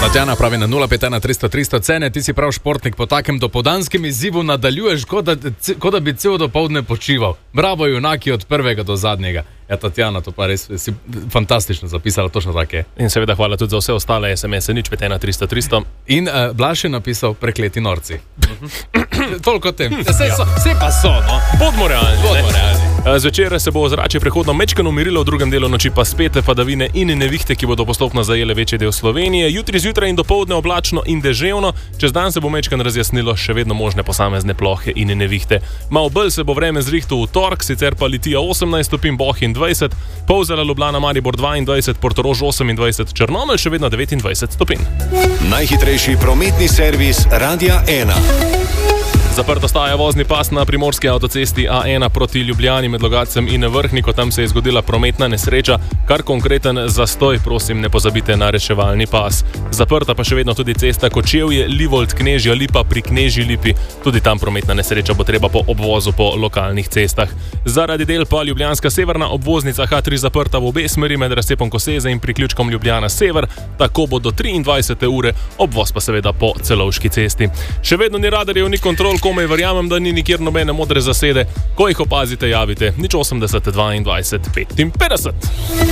Tatjana pravi na 051 300 300 cene, ti si prav športnik, po takem dopoldanskem izzivu nadaljuješ, kot da bi cel dopoldne počival. Bravo, junaki od prvega do zadnjega. Ja, Tatjana, to pa res si fantastično zapisala, točno tako je. In seveda hvala tudi za vse ostale SMS-e, nič 51 300 300. In Blaž je napisal prekleti norci. Toliko tem. Vse pa so, no. Bodmo realni. Zvečer se bo ozračje prehodno mečkano umirilo, v drugem delu noči pa spet padavine in nevihte, ki bodo postopno zajele večji del Slovenije. Jutri zjutraj in dopoldne oblačno in deževno, čez dan se bo mečkan razjasnilo, še vedno možne posamezne plohe in nevihte. Malo bolj se bo vreme zrihtal v torek, sicer pa Litija 18 stopinj, Bohinj 20, Polzela, Ljubljana, Maribor 22, Portorož 28, Črnomelj še vedno 29 stopinj. Najhitrejši prometni servis Radia 1. Zaprt ostaja vozni pas na primorski avtocesti A1 proti Ljubljani med Logatcem in Vrhniko. Tam se je zgodila prometna nesreča, kar konkreten zastoj, prosim, ne pozabite na reševalni pas. Zaprta pa še vedno tudi cesta Kočevje, Livold, Knežja Lipa pri Knežji Lipi. Tudi tam prometna nesreča bo treba po obvozu po lokalnih cestah. Zaradi del pa ljubljanska severna obvoznica H3 zaprta v obe smeri med razcepom Koseze in priključkom Ljubljana Sever. Tako bo do 23. ure, obvoz pa seveda po Celovški cesti. Še vedno ni radarjev, ni kontrol, komaj verjamem, da ni nikjer nobene modre zasede. Ko jih opazite, javite 080 22 55.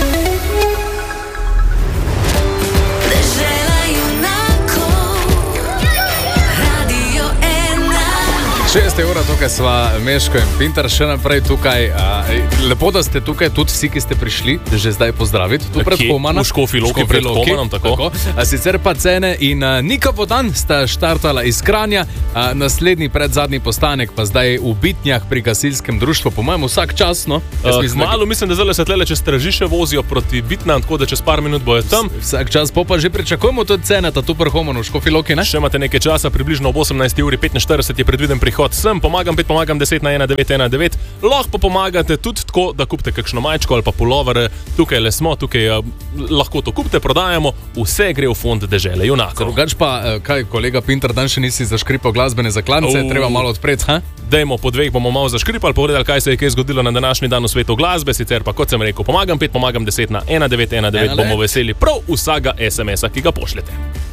Šeste ura, tukaj sva Meško in Pintar še naprej tukaj. Lepo, da ste tukaj, tudi vsi, ki ste prišli, že zdaj pozdraviti. Tu pred Homana. V Škofji Loki pred Homanom, tako. Sicer pa Cene in Nika Vodan sta štartala iz Kranja. Naslednji predzadnji postanek pa zdaj v Bitnjah pri gasilskem društvu. Po mojem vsak čas, no. Malo mislim, da zdaj se tlele čez Stražiše vozijo proti Bitnjam, tako da čez par minut bojo tam. Vsak čas, pa že pričakujemo tudi Ceneta tu pred Homanu v Škofji Loki, ne? Še imate nekaj časa, približno ob 18:45 je predviden prihod sem, pomagam 10 na 1919. Lahko pa pomagate tudi tako, da kupite kakšno majčko ali pa pulover. Tukaj le smo, tukaj lahko to kupite, prodajamo, vse gre v fond dežele junakov. Drugač pa, kaj kolega Pintar, dan še nisi zaškripal glasbene zaklance, treba malo odpreti, ha? Dajmo, po dveh bomo malo zaškripali, povedali, kaj se je kaj zgodilo na današnji dan v svetu glasbe, sicer pa, kot sem rekel, pomagam 10 na 1919, bomo veseli prav vsega SMS-a, ki ga pošljete.